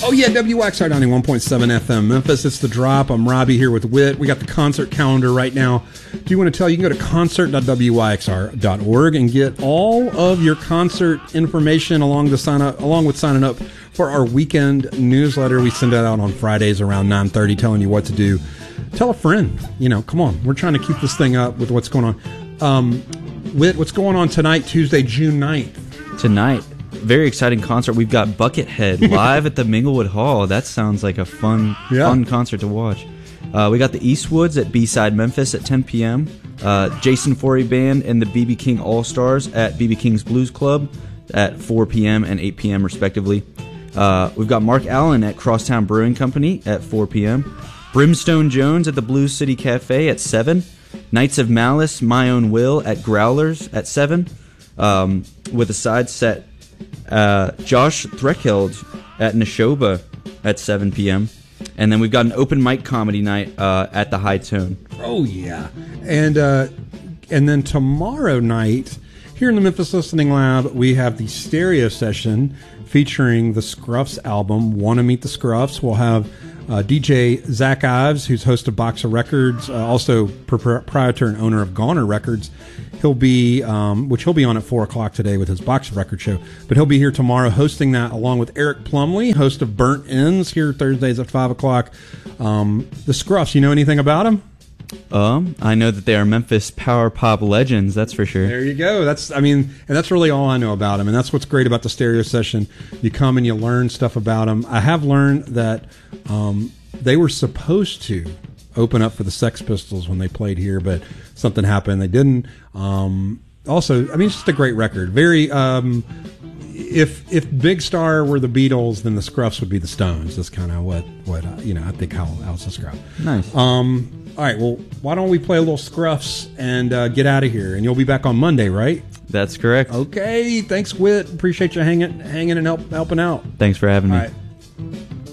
Oh, yeah, WYXR 91.7 FM Memphis. It's The Drop. I'm Robbie here with Whit. We got the concert calendar right now. Do you want to tell you can go to concert.wyxr.org and get all of your concert information along with signing up for our weekend newsletter. We send that out on Fridays around 9:30, telling you what to do. Tell a friend. Come on. We're trying to keep this thing up with what's going on. Whit, what's going on tonight, Tuesday, June 9th? Tonight, very exciting concert. We've got Buckethead live at the Minglewood Hall. That sounds like a fun concert to watch. We got the Eastwoods at B-Side Memphis at 10 p.m. Jason Forey Band and the B.B. King All-Stars at B.B. King's Blues Club at 4 p.m. and 8 p.m. respectively. We've got Mark Allen at Crosstown Brewing Company at 4 p.m. Brimstone Jones at the Blues City Cafe at 7. Knights of Malice, My Own Will at Growlers at 7. With a side set, Josh Threckeld at Neshoba at 7 p.m. And then we've got an open mic comedy night at the High Tone. Oh, yeah. And then tomorrow night, here in the Memphis Listening Lab, we have the stereo session featuring the Scruffs album, Wanna Meet the Scruffs. We'll have DJ Zach Ives, who's host of Box of Records, also proprietor and owner of Goner Records. He'll be on at 4 o'clock today with his Box of Records show. But he'll be here tomorrow hosting that along with Eric Plumley, host of Burnt Ends, here Thursdays at 5 o'clock. The Scruffs, you know anything about them? I know that they are Memphis power pop legends, that's for sure. There you go. That's really all I know about them, and that's what's great about the stereo session. You come and you learn stuff about them. I have learned that they were supposed to open up for the Sex Pistols when they played here, but something happened. They didn't. Also, it's just a great record. Very. If Big Star were the Beatles, then the Scruffs would be the Stones. That's kind of what I think how it's described. Nice. All right, well, why don't we play a little Scruffs and get out of here? And you'll be back on Monday, right? That's correct. Okay, thanks, Whit. Appreciate you hanging and helping out. Thanks for having me. All right.